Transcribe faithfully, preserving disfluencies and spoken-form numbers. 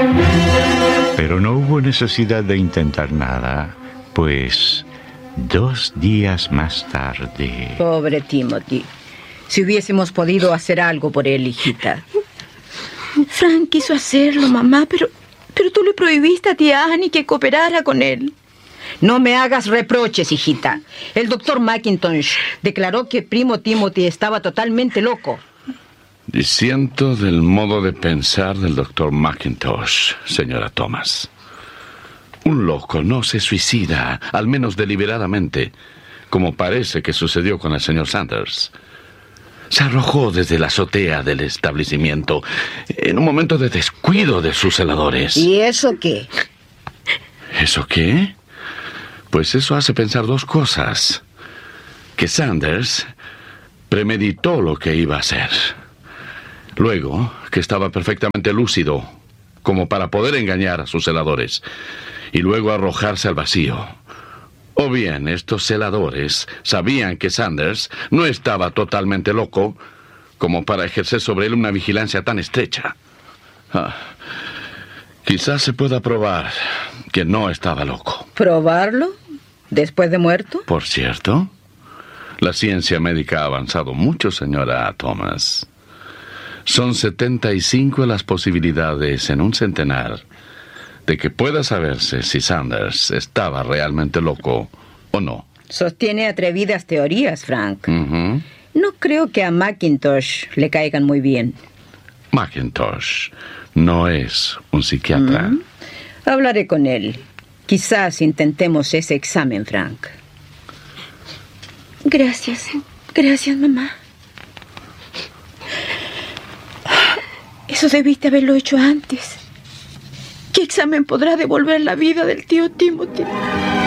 Pero no hubo necesidad de intentar nada, pues dos días más tarde... Pobre Timothy. Si hubiésemos podido hacer algo por él, hijita. Frank quiso hacerlo, mamá, pero, pero tú le prohibiste a tía Annie que cooperara con él. No me hagas reproches, hijita. El doctor McIntosh declaró que primo Timothy estaba totalmente loco. Disiento del modo de pensar del doctor McIntosh, señora Thomas. Un loco no se suicida, al menos deliberadamente, como parece que sucedió con el señor Sanders. Se arrojó desde la azotea del establecimiento en un momento de descuido de sus celadores. ¿Y eso qué? ¿Eso qué? Pues eso hace pensar dos cosas. Que Sanders premeditó lo que iba a hacer. Luego, que estaba perfectamente lúcido, como para poder engañar a sus celadores, y luego arrojarse al vacío. O bien, estos celadores sabían que Sanders no estaba totalmente loco, como para ejercer sobre él una vigilancia tan estrecha. Ah, quizás se pueda probar que no estaba loco. ¿Probarlo? ¿Después de muerto? Por cierto, la ciencia médica ha avanzado mucho, señora Thomas. Son setenta y cinco las posibilidades en un centenar de que pueda saberse si Sanders estaba realmente loco o no. Sostiene atrevidas teorías, Frank. Uh-huh. No creo que a McIntosh le caigan muy bien. McIntosh no es un psiquiatra. Mm. Hablaré con él. Quizás intentemos ese examen, Frank. Gracias. Gracias, mamá. Eso debiste haberlo hecho antes. ¿Qué examen podrá devolver la vida del tío Timothy?